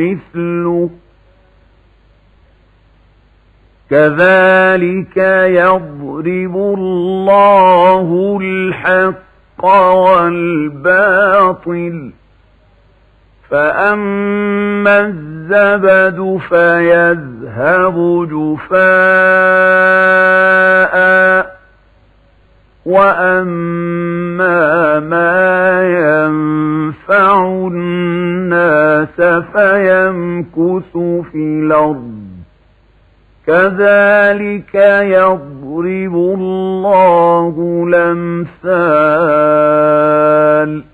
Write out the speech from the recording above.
مثله كذلك يضرب الله الحق والباطل فأما الزبد فيذهب جفاء وأما ما ينفع الناس فيمكث في الأرض كذلك يضرب الله الأمثال